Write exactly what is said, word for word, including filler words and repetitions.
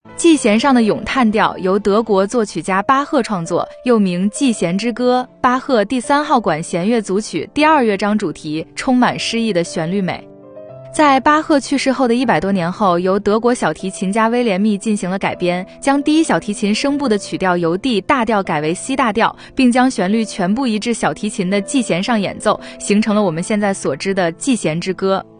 G 弦上的咏叹调由德国作曲家巴赫创作，又名 G 弦之歌，巴赫第三号管弦乐组曲第二乐章主题，充满诗意的旋律美。在巴赫去世后的一百多年后，由德国小提琴家威廉密进行了改编，将第一小提琴声部的曲调由 D 大调改为 C 大调，并将旋律全部移至小提琴的 G 弦上演奏，形成了我们现在所知的 G 弦之歌。